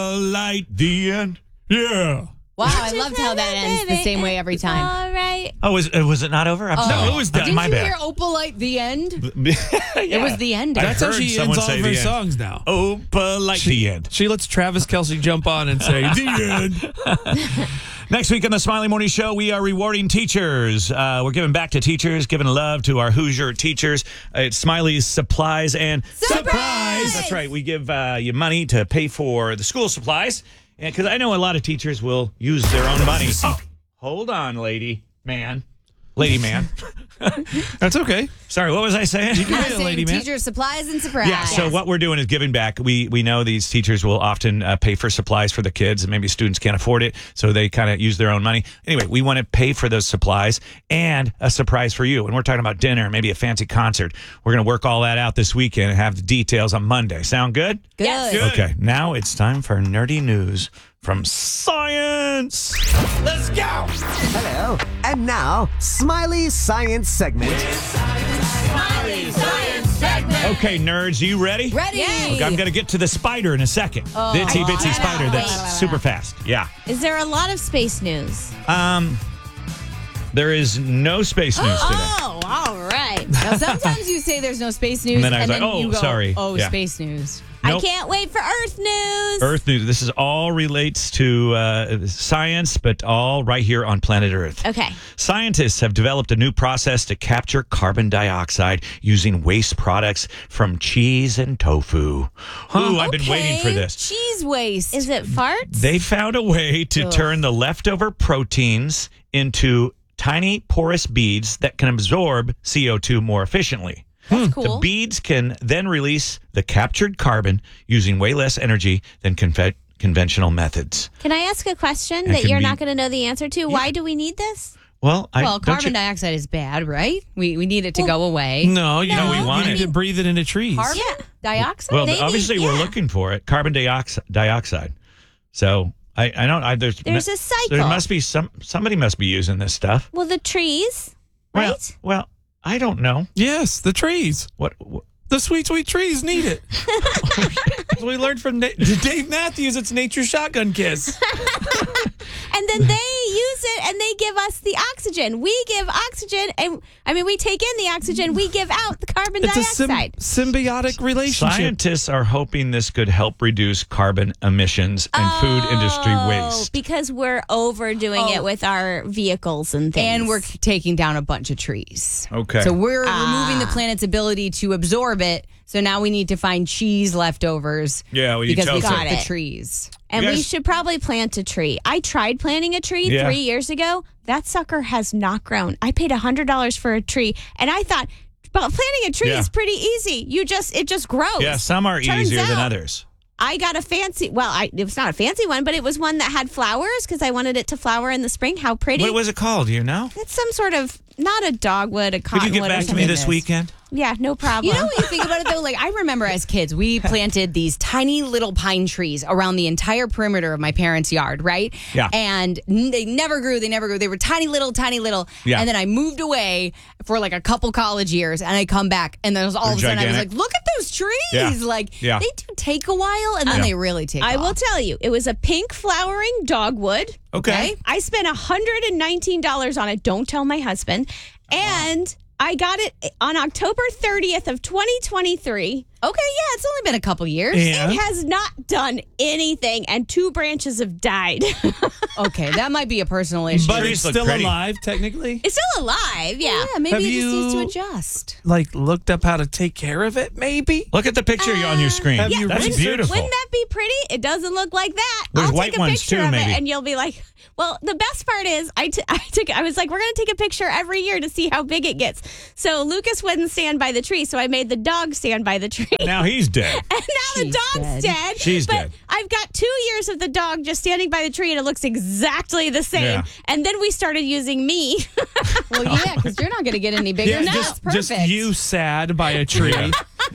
polite. The end. Yeah. Wow, I loved how that ends the same way every time. All right. Oh, was it not over? I'm sorry. No, it was done. Didn't My you bad. hear Opalite the end? Yeah. It was the end. That's how heard she someone ends all say of the her end. songs now. Oh, polite. The end. She lets Travis Kelce jump on and say, the end. Next week on the Smiley Morning Show, we are rewarding teachers. We're giving back to teachers, giving love to our Hoosier teachers. It's Smiley's Supplies and Surprise! That's right. We give you money to pay for the school supplies. And because I know a lot of teachers will use their own money. Hold on, lady man. That's okay. Sorry, what was I saying? You can be a lady, man. Teacher supplies and surprise. Yeah, so what we're doing is giving back. We know these teachers will often pay for supplies for the kids, and maybe students can't afford it, so they kind of use their own money. Anyway, we want to pay for those supplies and a surprise for you. And we're talking about dinner, maybe a fancy concert. We're going to work all that out this weekend and have the details on Monday. Sound good? Good. Yes. Okay, now it's time for nerdy news from science. Let's go. Hello. And now, Smiley's Science segment. Okay, nerds, you ready? Ready. Okay, I'm going to get to the spider in a second. The itsy bitsy spider that's super fast. Yeah. Is there a lot of space news? There is no space news today. Oh, all right. Now, sometimes you say there's no space news, And then I was like, oh, you go, sorry. Oh, Yeah. space news. Nope. I can't wait for Earth news. Earth news. This is all relates to science, but all right here on planet Earth. Okay. Scientists have developed a new process to capture carbon dioxide using waste products from cheese and tofu. Ooh, I've been waiting for this. Cheese waste. Is it farts? They found a way to turn the leftover proteins into tiny porous beads that can absorb CO2 more efficiently. That's The cool. beads can then release the captured carbon using way less energy than conventional methods. Can I ask a question It that can you're be- not going to know the answer to? Why do we need this? Well, Carbon dioxide is bad, right? We need it to go away. No, you No, we want need it. to breathe it into trees. Carbon Yeah. dioxide? Well, Maybe, obviously we're yeah. looking for it, carbon dioxide. So I don't. There's a cycle. There must be somebody must be using this stuff. Well, the trees, right? Well, I don't know Yes, the trees. what The sweet, sweet trees need it. As we learned from Dave Matthews, it's nature's shotgun kiss. And then they use it and they give us the oxygen. We give oxygen, and we take in the oxygen, we give out the carbon It's a dioxide. symbiotic relationship. Scientists are hoping this could help reduce carbon emissions and food industry waste. Because we're overdoing it with our vehicles and things. And we're taking down a bunch of trees. Okay. So we're removing the planet's ability to absorb it. So now we need to find cheese leftovers. Yeah, we need because we tofu. got Got the it. trees. And You we guys- should probably plant a tree. I tried planting a tree Yeah. 3 years ago. That sucker has not grown. I paid $100 for a tree, and I thought, well, planting a tree Yeah. is pretty easy. It just grows. Yeah, some are Turns easier than out, others. I got a fancy. Well, it was not a fancy one, but it was one that had flowers because I wanted it to flower in the spring. How pretty! What was it called? Do you know? It's some sort of not a dogwood, a Could you cottonwood. get or back to something. me this weekend? Yeah, no problem. You know what you think about it though? Like I remember as kids, we planted these tiny little pine trees around the entire perimeter of my parents' yard, right? Yeah. And they never grew. They were tiny little. Yeah. And then I moved away for like a couple college years, and I come back, and then all of a sudden I was gigantic. like, look at those trees! Yeah. Like Yeah. they do take a while, and then they really take. I off. will tell you, it was a pink flowering dogwood. Okay. I spent $119 on it. Don't tell my husband. And I got it on October 30th of 2023. Okay, yeah, it's only been a couple years. And It has not done anything, and 2 branches have died. Okay, that might be a personal issue. but Trees it's look still pretty. alive, technically. It's still alive, yeah. yeah, maybe Have it just needs to you- adjust. Like, looked up how to take care of it, maybe? Look at the picture on your screen. Have you That's researched- beautiful. Wouldn't that be pretty? It doesn't look like that. There's I'll white take a ones picture too, of maybe. it, and you'll be like, well, the best part is I was like, we're going to take a picture every year to see how big it gets. So Lucas wouldn't stand by the tree, so I made the dog stand by the tree. Now he's dead. And now the She's dog's dead. dead. She's but dead. I've got 2 years of the dog just standing by the tree, and it looks exactly the same. Yeah. And then we started using me. Well, yeah, because you're not going to get any bigger. No, just, it's perfect. just you sad by a tree,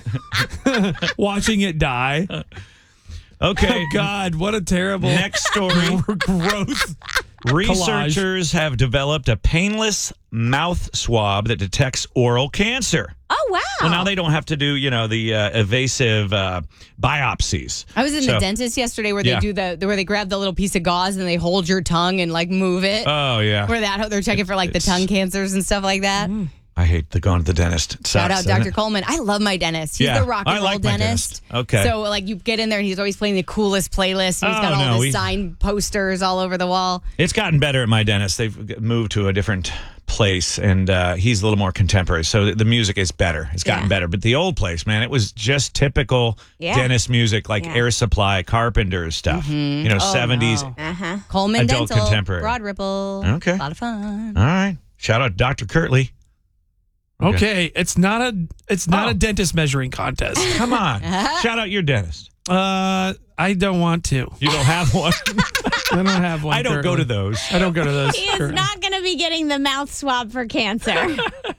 watching it die. Okay. Oh, God, what a terrible Next story. growth Researchers have developed a painless mouth swab that detects oral cancer. Oh, wow. Well, now they don't have to do, the evasive biopsies. I was in So- the dentist yesterday where they Yeah. do where they grab the little piece of gauze and they hold your tongue and like move it. Oh, yeah. Where they're checking for like the tongue cancers and stuff like that. I hate going to the dentist. It Shout sucks, out doesn't Dr. it? Coleman. I love my dentist. He's Yeah, the rock and I roll like my dentist. dentist. Okay. So like you get in there and he's always playing the coolest playlist. And he's got Oh, all no, the we- sign posters all over the wall. It's gotten better at my dentist. They've moved to a different place, and he's a little more contemporary. So the music is better. It's gotten Yeah. better. But the old place, man, it was just typical dentist music, like Air Supply, Carpenters stuff. 70s. Uh-huh. Coleman Adult Dental, contemporary. Broad Ripple. Okay. A lot of fun. All right. Shout out Dr. Kirtley. Okay, it's not Oh. a dentist measuring contest. Come on. Shout out your dentist. I don't want to. You don't have one? I don't have one. I don't go to those. I don't go to those. He is currently. not going to be getting the mouth swab for cancer.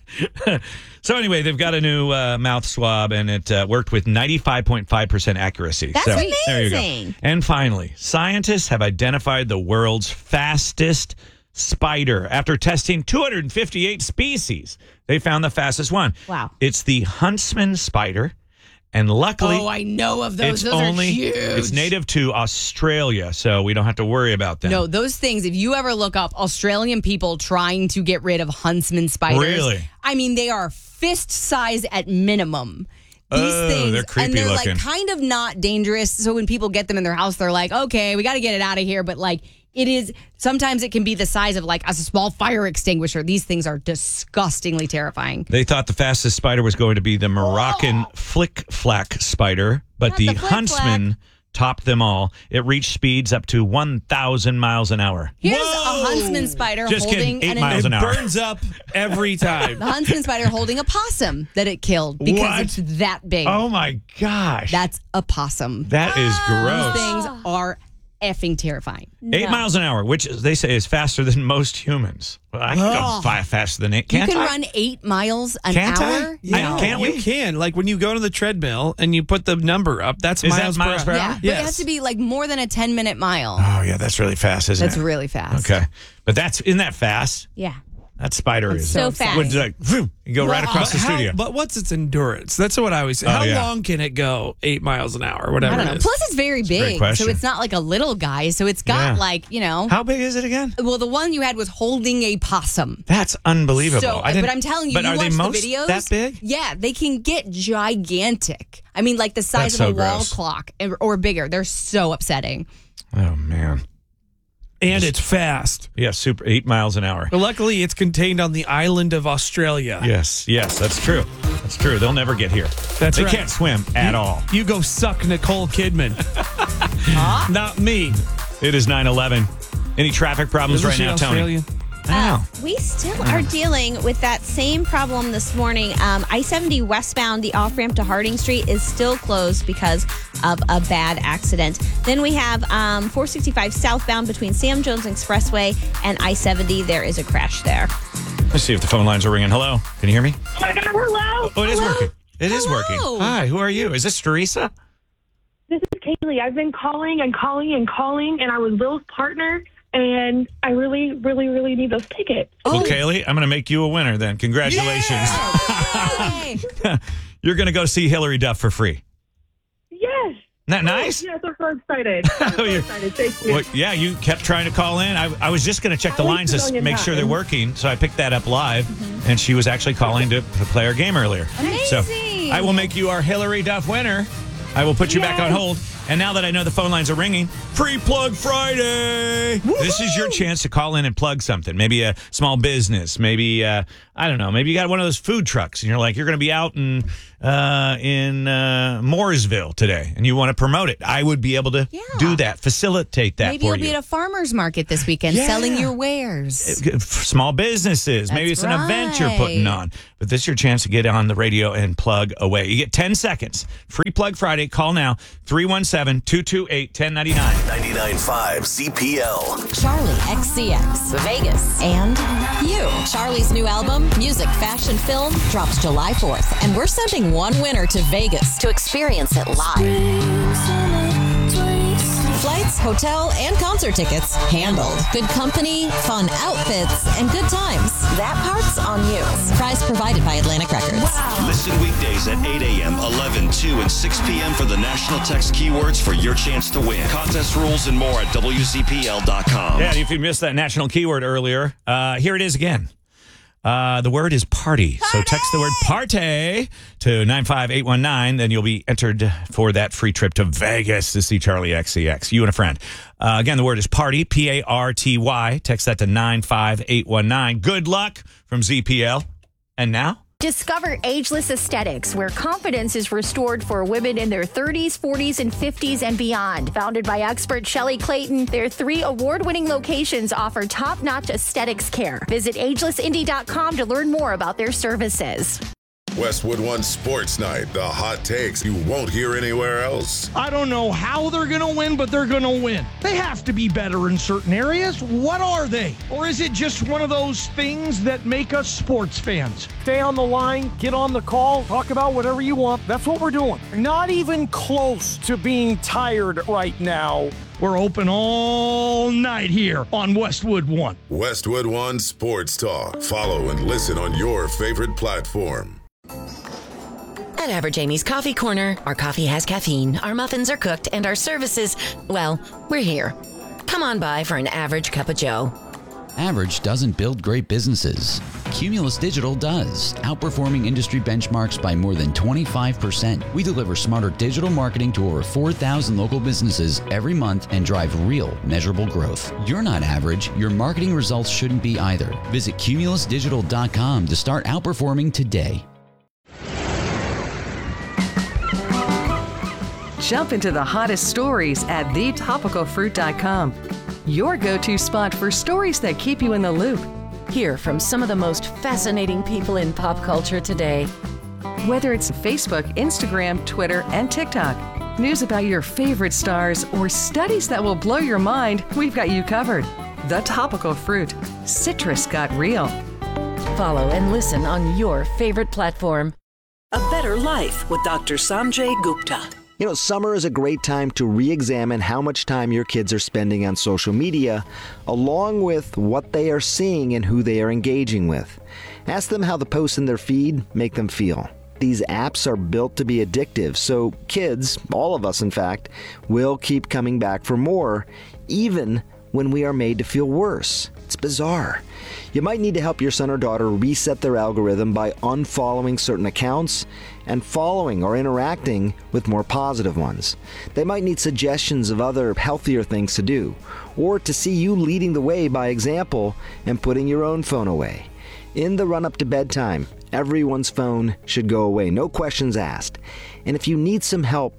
So anyway, they've got a new mouth swab, and it worked with 95.5% accuracy. That's so, There you go. amazing. And finally, scientists have identified the world's fastest spider after testing 258 species. They found the fastest one. Wow. It's the huntsman spider, and luckily, Oh, I know of those. it's Those only are huge. it's native to Australia, so we don't have to worry about them. No, those things, if you ever look up Australian people trying to get rid of huntsman spiders. Really? I mean, they are fist size at minimum. These Oh, things, they're creepy and they're looking. like kind of not dangerous. So when people get them in their house, they're like, okay, we got to get it out of here. But like, it is, sometimes it can be the size of like a small fire extinguisher. These things are disgustingly terrifying. They thought the fastest spider was going to be the Moroccan flick flack spider, but Not the the flick huntsman topped them all. It reached speeds up to 1,000 miles an hour. Here's Whoa! a huntsman spider Just holding kidding, 8 miles It an hour. burns up every time. the huntsman spider holding a possum that it killed because What? it's that big. Oh my gosh. That's a possum. That is These gross. things are effing terrifying. 8 miles an hour, which they say is faster than most humans. Well, I can go faster than it. Can't you can I? run 8 miles an Can't I? hour. Yeah. Can't we? You can. Like when you go to the treadmill and you put the number up, that's Is that miles, miles per hour? Yeah, but it Yes. has to be like more than a 10-minute mile. Oh yeah, that's really fast, isn't That's it? really fast. Okay, but isn't that fast? Yeah. That spider is so fast. Would like, vroom, you go right across the studio. But what's its endurance? That's what I always say. Oh, How yeah. long can it go? 8 miles an hour, whatever I don't it know. is. Plus, it's very a great big, question. so it's not like a little guy. So it's got Yeah. like How big is it again? Well, the one you had was holding a possum. That's unbelievable. So, I didn't- but I'm telling you, but you are watch they most the videos. that big? Yeah, they can get gigantic. I mean, like the size That's of a so wall gross. clock or bigger. They're so upsetting. Oh man. And it's fast. Yeah, super 8 miles an hour. But luckily, it's contained on the island of Australia. Yes, that's true. That's true. They'll never get here. That's they right. can't swim at all. You go suck Nicole Kidman. Not me. It is 9/11. Any traffic problems Isn't right she now, Tony? Australian? We still are dealing with that same problem this morning. I-70 westbound, the off-ramp to Harding Street is still closed because of a bad accident. Then we have 465 southbound between Sam Jones Expressway and I-70. There is a crash there. Let's see if the phone lines are ringing. Hello, can you hear me? Hello. Oh, it is working. It is Hello. working. Hi, who are you? Is this Teresa? This is Kaylee. I've been calling and calling and calling, and I was Will's partner, and I really, really, really need those tickets. Well, Kaylee, I'm going to make you a winner then. Congratulations. Hey. You're going to go see Hillary Duff for free. Yes. Isn't that nice? Yes, I'm so excited. I'm so You're- excited. Thank you. Well, yeah, you kept trying to call in. I was just going to check the At least lines a to million make sure they're times. working, so I picked that up live, and she was actually calling to play our game earlier. So Amazing. I will make you our Hillary Duff winner. I will put you back on hold. And now that I know the phone lines are ringing, Free Plug Friday. This is your chance to call in and plug something. Maybe a small business. Maybe, I don't know, maybe you got one of those food trucks and you're like, you're going to be out in Mooresville today and you want to promote it. I would be able to do that, facilitate that Maybe for you'll you. be at a farmer's market this weekend Yeah. selling your wares. Small businesses. Maybe it's That's an event you're putting right. on. But this is your chance to get on the radio and plug away. You get 10 seconds. Free Plug Friday. Call now. 317-228-1099. 99.5 CPL. Charlie XCX, Vegas, and you. Charlie's new album, Music, Fashion, Film, drops July 4th, and we're sending one winner to Vegas to experience it live. Flights flights, hotel, and concert tickets handled. Good company, fun outfits, and good times. That part's on you. Prize provided by Atlantic Records. Listen weekdays at 8 a.m., 11, 2, and 6 p.m. for the national text keywords for your chance to win. Contest rules and more at WZPL.com. Yeah, and if you missed that national keyword earlier, here it is again. The word is party. So text the word party to 95819. Then you'll be entered for that free trip to Vegas to see Charlie XCX. You and a friend. Again, the word is party, P-A-R-T-Y. Text that to 95819. Good luck from ZPL. And now? Discover Ageless Aesthetics, where confidence is restored for women in their 30s, 40s, and 50s and beyond. Founded by expert Shelley Clayton, their 3 award-winning locations offer top-notch aesthetics care. Visit agelessindy.com to learn more about their services. Westwood One Sports Night, the hot takes you won't hear anywhere else. I don't know how they're going to win, but they're going to win. They have to be better in certain areas. What are they? Or is it just one of those things that make us sports fans? Stay on the line, get on the call, talk about whatever you want. That's what we're doing. Not even close to being tired right now. We're open all night here on Westwood One. Westwood One Sports Talk. Follow and listen on your favorite platform. At Average Amy's Coffee Corner, our coffee has caffeine, our muffins are cooked, and our services, well, we're here. Come on by for an average cup of joe. Average doesn't build great businesses. Cumulus Digital does, outperforming industry benchmarks by more than 25%. We deliver smarter digital marketing to over 4,000 local businesses every month and drive real, measurable growth. You're not average. Your marketing results shouldn't be either. Visit cumulusdigital.com to start outperforming today. Jump into the hottest stories at thetopicalfruit.com. Your go-to spot for stories that keep you in the loop. Hear from some of the most fascinating people in pop culture today. Whether it's Facebook, Instagram, Twitter, and TikTok, news about your favorite stars, or studies that will blow your mind, we've got you covered. The Topical Fruit. Citrus got real. Follow and listen on your favorite platform. A Better Life with Dr. Sanjay Gupta. You know, summer is a great time to re-examine how much time your kids are spending on social media, along with what they are seeing and who they are engaging with. Ask them how the posts in their feed make them feel. These apps are built to be addictive, so kids, all of us in fact, will keep coming back for more, even when we are made to feel worse. It's bizarre. You might need to help your son or daughter reset their algorithm by unfollowing certain accounts and following or interacting with more positive ones. They might need suggestions of other healthier things to do, or to see you leading the way by example and putting your own phone away. In the run-up to bedtime, everyone's phone should go away, no questions asked. And if you need some help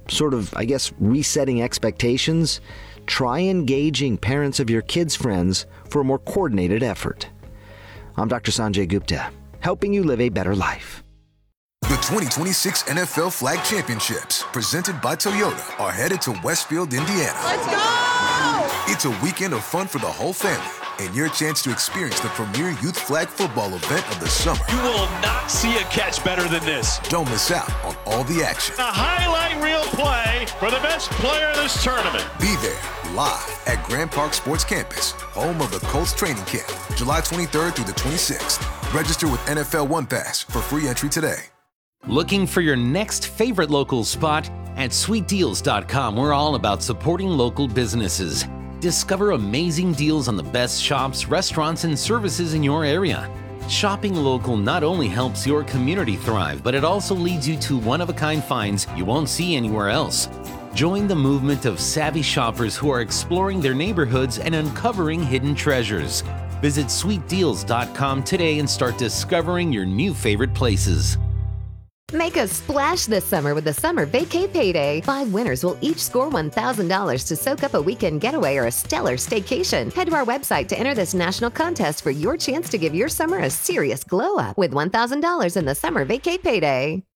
resetting expectations, try engaging parents of your kids' friends for a more coordinated effort. I'm Dr. Sanjay Gupta, helping you live a better life. The 2026 NFL Flag Championships, presented by Toyota, are headed to Westfield, Indiana. Let's go! It's a weekend of fun for the whole family, and your chance to experience the premier youth flag football event of the summer. You will not see a catch better than this. Don't miss out on all the action. A highlight reel play for the best player in this tournament. Be there, live at Grand Park Sports Campus, home of the Colts training camp, July 23rd through the 26th. Register with NFL One Pass for free entry today. Looking for your next favorite local spot? At sweetdeals.com, we're all about supporting local businesses. Discover amazing deals on the best shops, restaurants, and services in your area. Shopping local not only helps your community thrive, but it also leads you to one-of-a-kind finds you won't see anywhere else. Join the movement of savvy shoppers who are exploring their neighborhoods and uncovering hidden treasures. Visit sweetdeals.com today and start discovering your new favorite places. Make a splash this summer with the Summer Vacay Payday. 5 winners will each score $1,000 to soak up a weekend getaway or a stellar staycation. Head to our website to enter this national contest for your chance to give your summer a serious glow up with $1,000 in the Summer Vacay Payday.